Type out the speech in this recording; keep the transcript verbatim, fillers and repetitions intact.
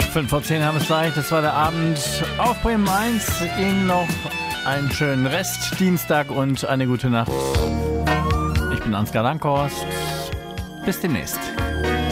fünf vor zehn haben wir es gleich. Das war der Abend auf Bremen eins. Ihnen noch einen schönen Rest Dienstag und eine gute Nacht. Ich bin Ansgar Lankhorst. Bis demnächst.